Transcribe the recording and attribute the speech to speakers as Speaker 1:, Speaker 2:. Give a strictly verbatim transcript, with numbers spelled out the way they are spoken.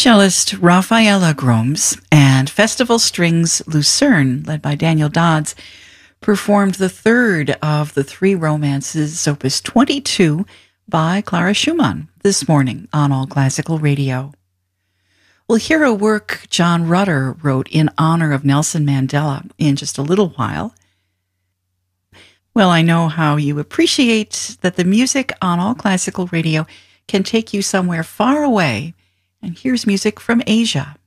Speaker 1: Cellist Rafaela Groms and Festival Strings Lucerne, led by Daniel Dodds, performed the third of the three romances, Opus twenty-two, by Clara Schumann, this morning on All Classical Radio. We'll hear a work John Rutter wrote in honor of Nelson Mandela in just a little while. Well, I know how you appreciate that the music on All Classical Radio can take you somewhere far away. And here's music from Asia.